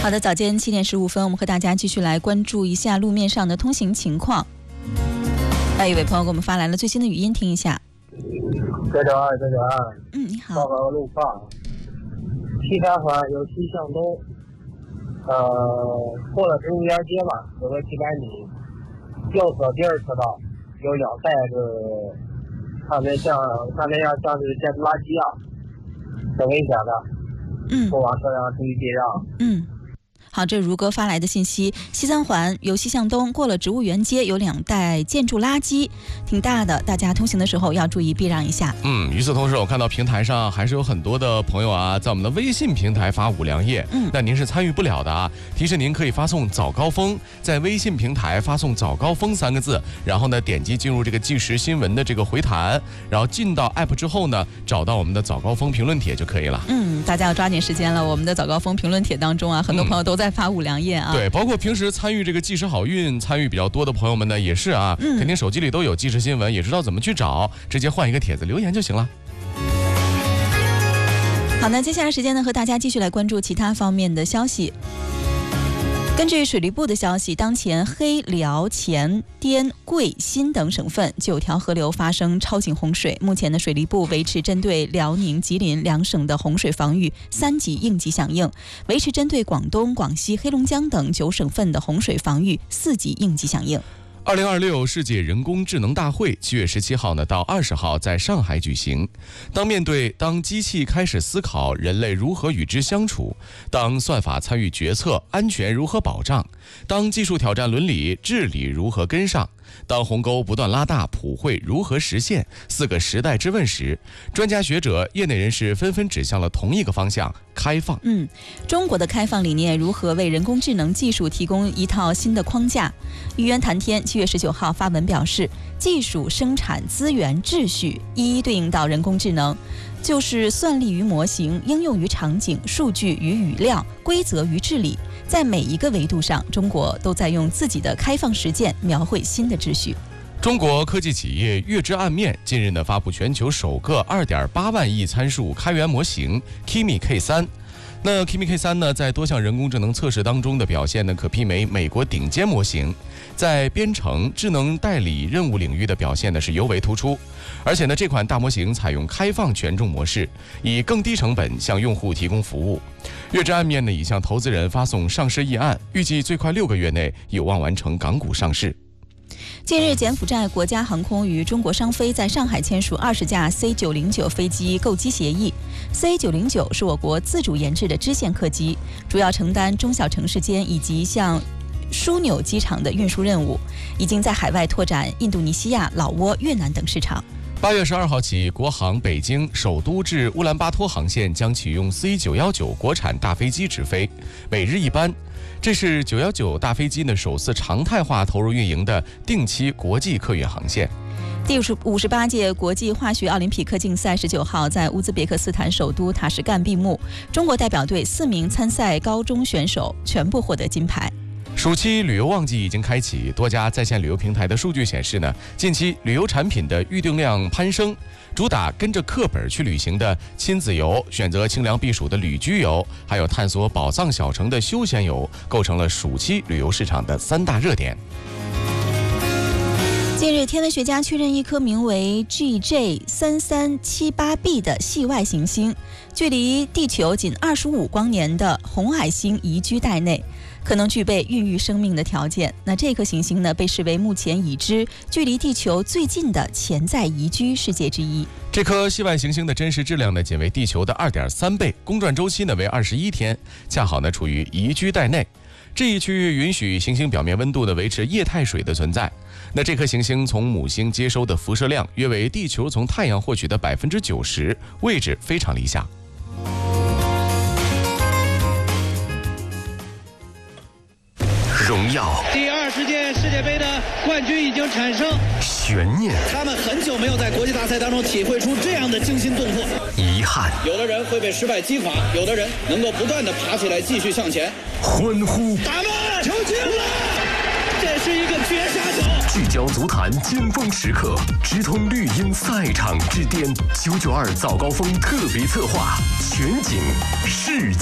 好的，早间7点15分，我们和大家继续来关注一下路面上的通行情况。一位朋友给我们发来了最新的语音，听一下。 992， 你好。 报告路况。西三环由西向东，过了植物园街吧，有个几百米，右侧第二车道有2袋子，上面像是建筑垃圾啊，挺危险的。过往车辆注意避让。 好，这是如哥发来的信息。西三环由西向东，过了植物园街有2袋建筑垃圾，挺大的，大家通行的时候要注意避让一下。 与此同时，我看到平台上还是有很多的朋友啊，在我们的微信平台发五粮液。那您是参与不了的啊。提示您可以发送早高峰，在微信平台发送早高峰3个字，然后呢点击进入这个即时新闻的这个回弹，然后进到 app 之后呢，找到我们的早高峰评论帖就可以了。 大家要抓紧时间了。我们的早高峰评论帖当中啊，很多朋友都在发五粮液啊。 对，包括平时参与这个即时好运参与比较多的朋友们呢，也是啊，肯定手机里都有即时新闻，也知道怎么去找，直接换一个帖子留言就行了。 好，那接下来时间呢，和大家继续来关注其他方面的消息。根据水利部的消息，当前黑、辽、黔、滇、贵、新等省份9条河流发生超警洪水。目前的水利部维持针对辽宁、吉林2省的洪水防御3级应急响应，维持针对广东、广西、黑龙江等9省份的洪水防御4级应急响应。 2026世界人工智能大会7月17号呢到20号在上海举行。当机器开始思考人类如何与之相处，当算法参与决策，安全如何保障，当技术挑战伦理，治理如何跟上，当鸿沟不断拉大，普惠如何实现，4个时代之问时，专家学者、业内人士纷纷指向了同一个方向：开放。 中国的开放理念如何为人工智能技术提供一套新的框架？豫园谈天7月19号发文表示，技术、生产、资源、秩序一一对应到人工智能，就是算力与模型，应用于场景，数据与语料，规则与治理。在每一个维度上，中国都在用自己的开放实践描绘新的秩序。 中国科技企业月之暗面近日呢发布全球首个2.8万亿参数开源模型 Kimi K3。那 Kimi K3 呢，在多项人工智能测试当中的表现呢，可媲美美国顶尖模型，在编程、智能代理任务领域的表现呢是尤为突出。而且呢，这款大模型采用开放权重模式，以更低成本向用户提供服务。月之暗面呢，已向投资人发送上市议案，预计最快6个月内有望完成港股上市。 近日，柬埔寨国家航空与中国商飞在上海签署20架 C909 飞机购机协议。C909 是我国自主研制的支线客机，主要承担中小城市间以及向枢纽机场的运输任务，已经在海外拓展印度尼西亚、老挝、越南等市场。 8月12号起，国航北京首都至乌兰巴托航线将启用 C919 国产大飞机直飞，每日1班。这是919大飞机呢首次常态化投入运营的定期国际客运航线。 第58届国际化学奥林匹克竞赛19号在乌兹别克斯坦首都塔什干闭幕，中国代表队4名参赛高中选手全部获得金牌。 暑期旅游旺季已经开启，多家在线旅游平台的数据显示呢，近期旅游产品的预订量攀升，主打跟着课本去旅行的亲子游，选择清凉避暑的旅居游，还有探索宝藏小城的休闲游，构成了暑期旅游市场的3大热点。 近日，天文学家确认一颗名为 GJ3378b 的系外行星，距离地球仅25光年的红矮星宜居带内，可能具备孕育生命的条件。那这颗行星呢，被视为目前已知距离地球最近的潜在宜居世界之一。 这颗系外行星的真实质量呢，仅为地球的2.3倍，公转周期呢为21天，恰好呢处于宜居带内。这一区域允许行星表面温度的维持液态水的存在。那这颗行星从母星接收的辐射量约为地球从太阳获取的90%，位置非常理想。 荣耀， 第20届世界杯的冠军已经产生， 悬念， 他们很久没有在国际大赛当中体会出这样的惊心动魄。 遗憾， 有的人会被失败击垮，有的人能够不断的爬起来继续向前。 欢呼， 打门，球进了，这是一个绝杀球。 聚焦足坛尖峰时刻，直通绿茵赛场之巅，992早高峰特别策划，全景世界。